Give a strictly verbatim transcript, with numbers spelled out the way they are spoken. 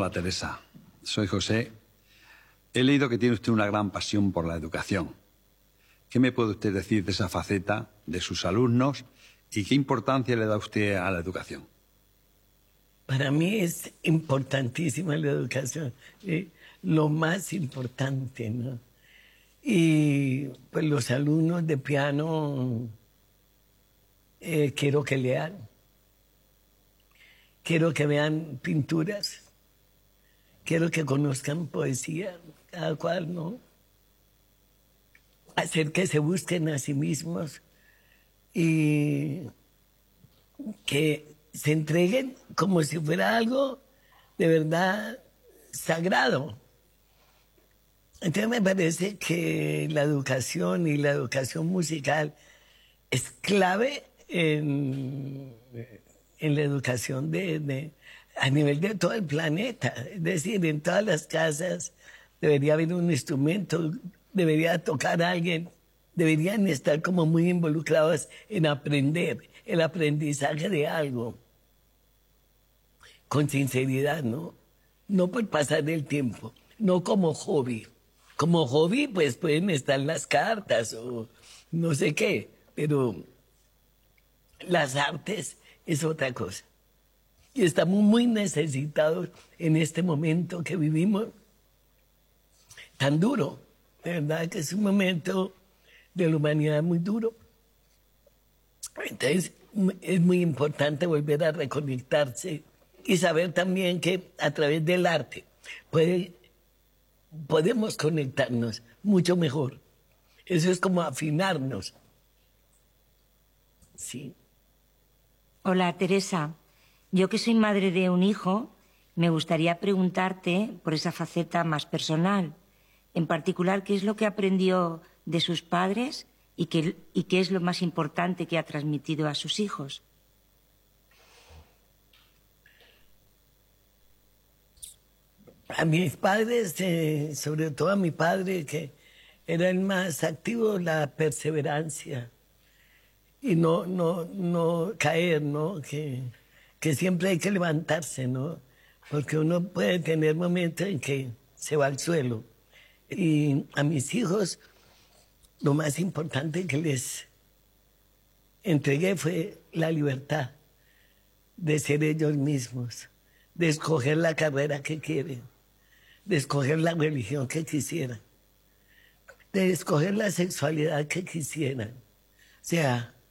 Hola, Teresa. Soy José. He leído que tiene usted una gran pasión por la educación. ¿Qué me puede usted decir de esa faceta de sus alumnos y qué importancia le da usted a la educación? Para mí es importantísima la educación, eh, lo más importante, ¿no? Y pues los alumnos de piano eh, quiero que lean, quiero que vean pinturas, quiero que conozcan poesía, cada cual, ¿no? Hacer que se busquen a sí mismos y que se entreguen como si fuera algo de verdad sagrado. Entonces me parece que la educación y la educación musical es clave en, en la educación de, de, a nivel de todo el planeta. Es decir, en todas las casas debería haber un instrumento, debería tocar a alguien, deberían estar como muy involucrados en aprender, el aprendizaje de algo, con sinceridad, ¿no? No por pasar el tiempo, no como hobby. Como hobby, pues pueden estar las cartas o no sé qué, pero las artes es otra cosa. Y estamos muy necesitados en este momento que vivimos tan duro. De verdad que es un momento de la humanidad muy duro. Entonces es muy importante volver a reconectarse y saber también que a través del arte puede, podemos conectarnos mucho mejor. Eso es como afinarnos. Sí. Hola, Teresa. Yo que soy madre de un hijo, me gustaría preguntarte por esa faceta más personal. En particular, ¿qué es lo que aprendió de sus padres y qué, y qué es lo más importante que ha transmitido a sus hijos? A mis padres, eh, sobre todo a mi padre, que era el más activo, la perseverancia y no, no, no caer, ¿no? Que, que siempre hay que levantarse, ¿no? Porque uno puede tener momentos en que se va al suelo. Y a mis hijos, lo más importante que les entregué fue la libertad de ser ellos mismos, de escoger la carrera que quieren, de escoger la religión que quisieran, de escoger la sexualidad que quisieran. O sea,